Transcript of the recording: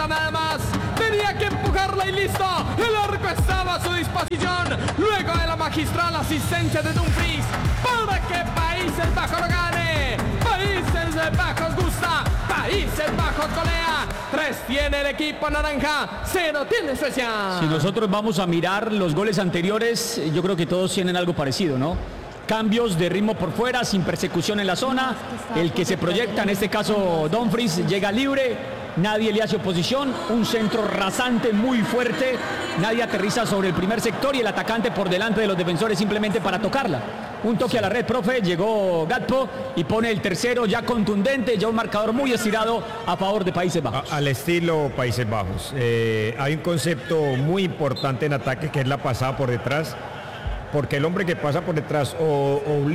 nada más. Tenía que empujarla y listo. El arco estaba a su disposición. Luego de la magistral asistencia de Dumfries para que Países Bajos lo gane. Países Bajos gusta. Países Bajos golea. 3 tiene el equipo naranja, 0 tiene Suecia. Si nosotros vamos a mirar los goles anteriores, yo creo que todos tienen algo parecido, ¿no? Cambios de ritmo por fuera, sin persecución en la zona. El que se proyecta, en este caso Dumfries, llega libre. Nadie le hace oposición. Un centro rasante, muy fuerte. Nadie aterriza sobre el primer sector y el atacante por delante de los defensores simplemente para tocarla. Un toque a la red, profe, llegó Gakpo y pone el tercero ya contundente, ya un marcador muy estirado a favor de Países Bajos. Al estilo Países Bajos. Hay un concepto muy importante en ataque que es la pasada por detrás, porque el hombre que pasa por detrás o